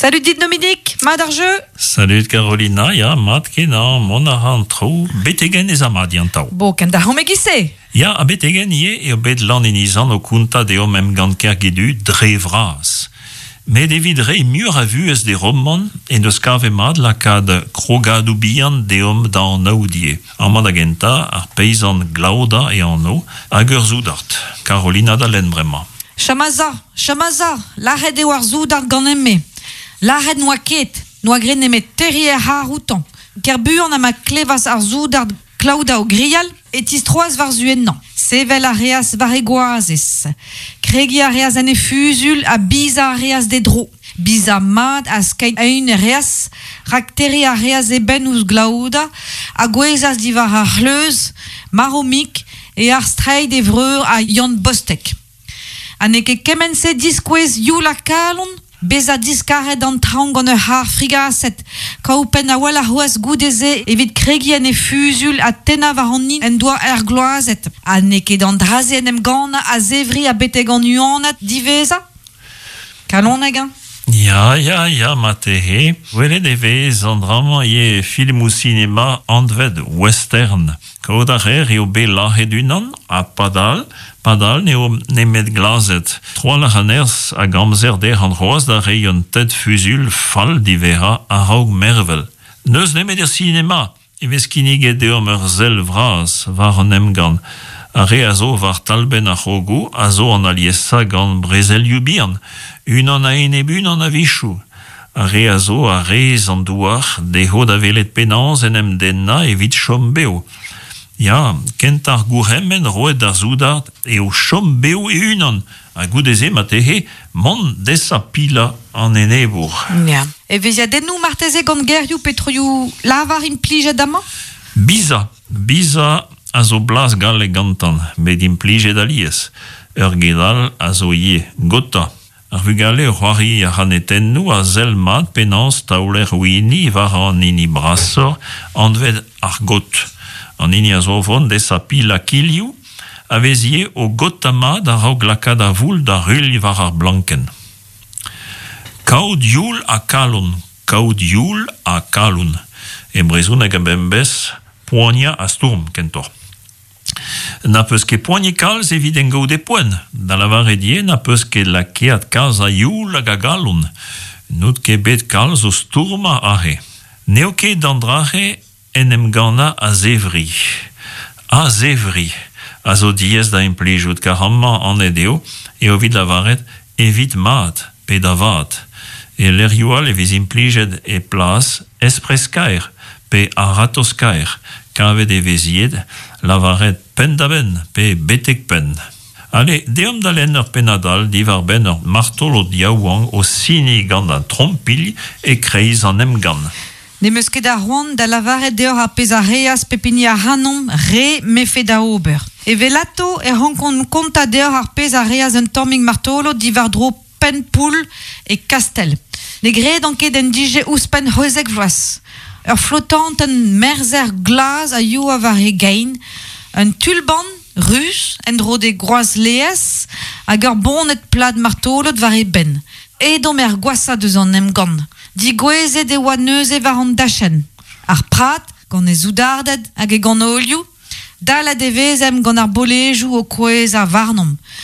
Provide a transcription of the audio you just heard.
Salut dit Dominique, mat ar jeu. Salut Carolina, ya mat kenan, mon arantro, betegen ez amad yantaou. Bo, ken da home gise. Ya a betegen ye e bet lan enizan o kunta de om gant gedu drevras. Met evit re mur a vu ez de romman en deus kavemad la kad krogadou bihan de om da an aoudie. Amad agenta ar peysan glauda e an o hag ur zoudart. Carolina da len bremañ. Chamaza, l'arret eo ar zoudart gant emme. L'arret noa ket, noa gren emet terrier har outan. Kerbu an ama klevas ar zoudart klauda o grial, etis troaz var zuennan. Sevel a reas var egoazez. Kregi a reas an efuzul a biza a reas de dro. Biza mad a skait a un reas, rakteri a reas e ben ouz glauda, a gwezaz divar ar c'hleuz, maromik e ar streid evreur a yon bostek. Aneke kemense diskwez youl a kalon, beza diskaret an traoù gant ur har frigaset, kaoupen a wala c'hoaz goudeze evit kregi an efuzul a tena var an nin en doa er gloazet. Aneke d'an draze en em gana a zevri a beteg an uanat diveza? Kalon egan? Ya, matehe. Wele devez an drama ye film ou cinéma andved western. Kaout a rer eo be lahet unan a padal neo nemet glazet. Troa la haners a gamzer der an roaz da re yon ted fusul fal divera a raoug mervel. Neus nemet er cinéma, evez kinig e deom ur zel vraz var an emgan. A re a zo var talben a c'hogo a zo an aliesa gant brezel yubian. Unan a enebun an a vichou. A re a zo a rez an douar deho da velet penans en em denna evit chom beo. Ya, kent ar gouremmen roet ar zoudart eo chom beo e unan. A goudeze matehe, mon desa pila an enebour. Ya. E vezia dennou marteze gant gerioù petroioù lavar implijet amañ? Biza a zo blas gal e gantan, bet implijet alies. Ur gedal a zo ye gota. Ar vugale c'hoari a ranetennou a zel mat penans taouler ouini var an ini brassor andved ar got. An ini a zo von desa pila kiliou a vezie o gotamad a raoug lakad a voul da rul var ar blanken. Kaout youl a kalon. E brezoun hag a bembes poania a stourm kentor. Na peus ket poani kalz evit en gaout e poen. Da la varedie na peus ket lakeat kalz a youl hag a galon. Nout ket bet kalz o stourma are. Neo ket dandrare en em gana a zevri. A zo diez da implijout karamman an edeo e o vid la varet evit mat pe da vat. E l'erioal evit implijet e plas espreskaer pe aratoskaer. Kavet e vezied la varet pen da ben pe betek pen. Ale, deom da len ur penadal divar ben ur martol o diaouan o sini gant an trompil e kreiz an em gan. Ne meus ket ar roan da lavaret deoc'h ar pez a reas pepini a hanom re mefe da ober. E velato e rankon konta deoc'h ar pez a reas un tammig martolo divar dro pen poul e kastel. Ne gred an ket en dije ouspen hozek vloaz. Ur flottant un merzer glaz a you a var e gain, un tulban rus en dro de groaz lees hag ur bonet plad martolot var e ben. E dom gwasa deus an em gant. Di gweze de oa neuze var an dachen. Ar prat, gant e zoudardet hag e gant olioù, dal a devezem gant ar bolejou o kwez a varnom.